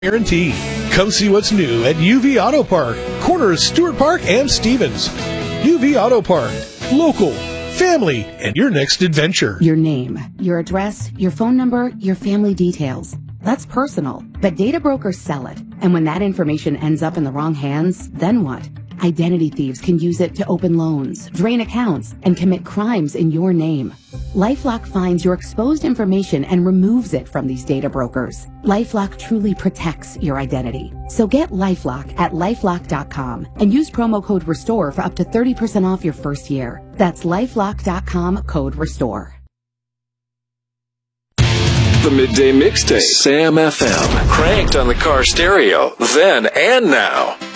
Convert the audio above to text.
Guarantee. Come see what's new at UV Auto Park, corner of Stewart Park and Stevens. UV Auto Park, local, family, and your next adventure. Your name, your address, your phone number, your family details. That's personal, but data brokers sell it. And when that information ends up in the wrong hands, then what? Identity thieves can use it to open loans, drain accounts, and commit crimes in your name. LifeLock finds your exposed information and removes it from these data brokers. LifeLock truly protects your identity. So get LifeLock at LifeLock.com and use promo code RESTORE for up to 30% off your first year. That's LifeLock.com, code RESTORE. The Midday Mixtape, Sam FM, cranked on the car stereo, then and now.